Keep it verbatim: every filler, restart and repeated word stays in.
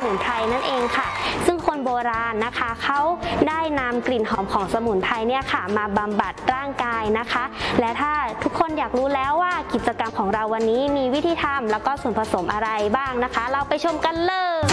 มุนไพรนั่นเองค่ะซึ่งคนโบราณนะคะเขาได้นำกลิ่นหอมของสมุนไพรเนี่ยค่ะมาบำบัดร่างกายนะคะและถ้าทุกคนอยากรู้แล้วว่ากิจกรรมของเราวันนี้มีวิธีทำแล้วก็ส่วนผสมอะไรบ้างนะคะเราไปชมกันเลย